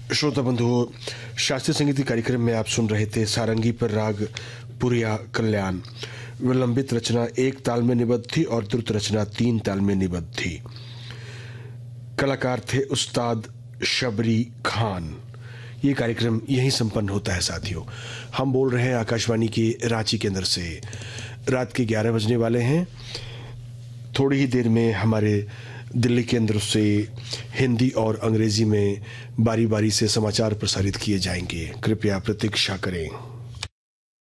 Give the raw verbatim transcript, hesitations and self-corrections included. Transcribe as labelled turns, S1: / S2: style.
S1: श्रोता बंधुओं, शास्त्रीय संगीत कार्यक्रम में आप सुन रहे थे सारंगी पर राग पुरिया कल्याण। विलंबित रचना एक ताल में निबद्ध थी और द्रुत रचना तीन ताल में निबद्ध थी। कलाकार थे उस्ताद शबरी खान। ये कार्यक्रम यहीं संपन्न होता है साथियों। हम बोल रहे हैं आकाशवाणी के रांची केंद्र से। रात के ग्यारह बजने वाले हैं। थोड़ी ही देर में हमारे दिल्ली केंद्र से हिंदी और अंग्रेजी में बारी बारी से समाचार प्रसारित किए जाएंगे। कृपया प्रतीक्षा करें।